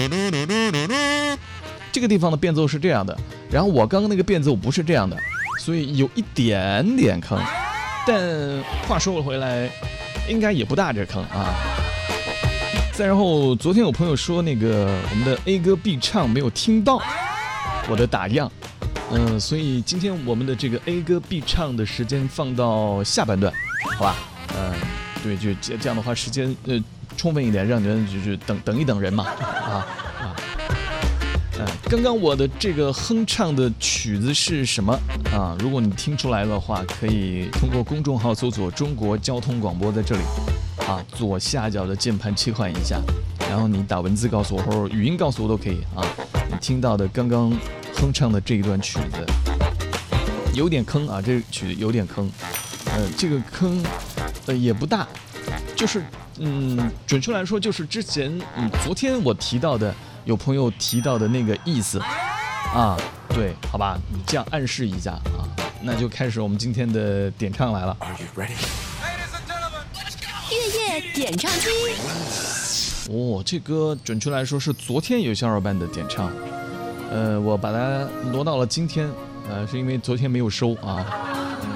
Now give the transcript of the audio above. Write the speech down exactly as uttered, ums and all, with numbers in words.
这个地方的变奏是这样的，然后我刚刚那个变奏不是这样的，所以有一点点坑。但话说回来，应该也不大这坑啊。再然后，昨天有朋友说那个我们的 A 歌必唱没有听到我的打样，嗯、呃，所以今天我们的这个 A 歌必唱的时间放到下半段，好吧？嗯、呃，对，就这样的话，时间呃充分一点，让你们就是等等一等人嘛，啊啊。嗯、呃，刚刚我的这个哼唱的曲子是什么啊？如果你听出来的话，可以通过公众号搜索“中国交通广播”在这里。啊，左下角的键盘切换一下，然后你打文字告诉我，或者语音告诉我都可以啊。你听到的刚刚哼唱的这一段曲子有点坑啊，这个曲子有点坑，呃，这个坑呃也不大，就是嗯，准确来说就是之前嗯昨天我提到的，有朋友提到的那个意思啊，对，好吧，你这样暗示一下啊，那就开始我们今天的点唱来了。Are you ready? 月夜点唱机。 哦，这歌准确来说是昨天有小伙伴的点唱，呃，我把它挪到了今天，呃，是因为昨天没有收啊。